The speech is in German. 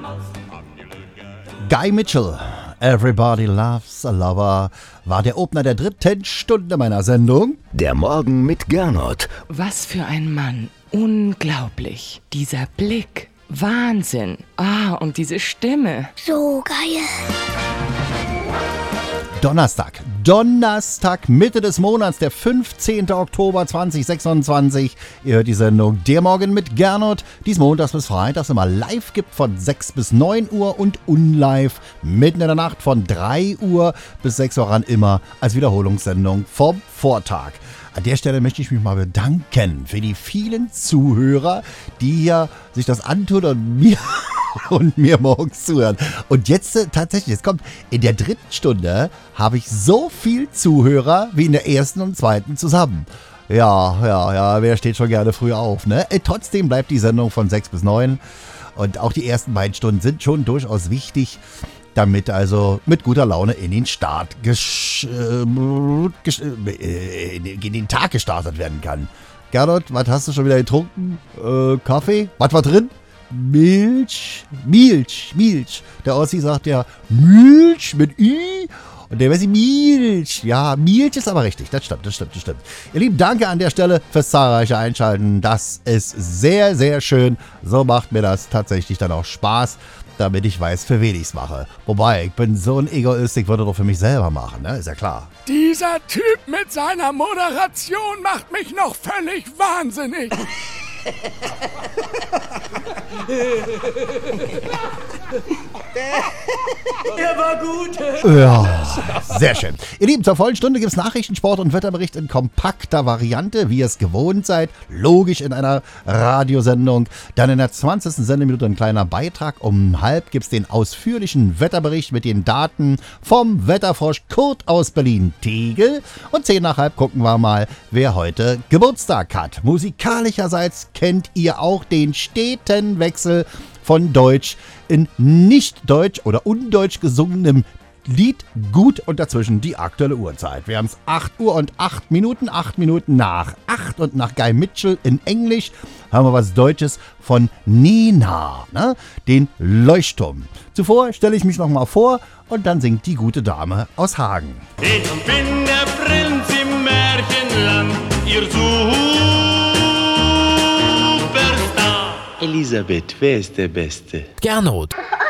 Guy Mitchell, Everybody Loves a Lover, war der Opener der 3. Stunde meiner Sendung. Der Morgen mit Gernot. Was für ein Mann. Unglaublich. Dieser Blick. Wahnsinn. Und diese Stimme. So geil. Donnerstag, Mitte des Monats, der 15. Oktober 2026. Ihr hört die Sendung Der Morgen mit Gernot, die es montags bis freitags immer live gibt von 6 bis 9 Uhr und unlive mitten in der Nacht von 3 Uhr bis 6 Uhr ran, immer als Wiederholungssendung vom Vortag. An der Stelle möchte ich mich mal bedanken für die vielen Zuhörer, die hier sich das antun und mir morgens zuhören. Und jetzt tatsächlich, jetzt kommt, in der 3. Stunde habe ich so viel Zuhörer wie in der 1. und 2. zusammen. Ja, wer steht schon gerne früh auf, ne? Trotzdem bleibt die Sendung von 6 bis 9 und auch die ersten beiden Stunden sind schon durchaus wichtig, damit also mit guter Laune in den Start in den Tag gestartet werden kann. Gernot, was hast du schon wieder getrunken? Kaffee? Was war drin? Milch. Der Ossi sagt ja Milch mit Ü und der Wessi Milch. Ja, Milch ist aber richtig, das stimmt. Ihr Lieben, danke an der Stelle fürs zahlreiche Einschalten. Das ist sehr, sehr schön. So macht mir das tatsächlich dann auch Spaß, damit ich weiß, für wen ich es mache. Wobei, ich bin so ein Egoist, ich würde doch für mich selber machen, ne? Ist ja klar. Dieser Typ mit seiner Moderation macht mich noch völlig wahnsinnig. Der war gut. Ja, sehr schön. Ihr Lieben, zur vollen Stunde gibt es Nachrichten, Sport und Wetterbericht in kompakter Variante, wie ihr es gewohnt seid. Logisch in einer Radiosendung. Dann in der 20. Sendeminute ein kleiner Beitrag. Um 12:30 gibt es den ausführlichen Wetterbericht mit den Daten vom Wetterfrosch Kurt aus Berlin-Tegel. Und 10:50 gucken wir mal, wer heute Geburtstag hat. Musikalischerseits kennt ihr auch den steten Wechsel von Deutsch in Nicht-Deutsch oder Undeutsch gesungenem Lied gut und dazwischen die aktuelle Uhrzeit. Wir haben es 8 Uhr und 8 Minuten, 8 Minuten nach 8 und nach Guy Mitchell in Englisch haben wir was Deutsches von Nena, ne? Den Leuchtturm. Zuvor stelle ich mich nochmal vor und dann singt die gute Dame aus Hagen. Ich bin der Prinz im Märchenland, ihr Superstar. Elisabeth, wer ist der Beste? Gernot.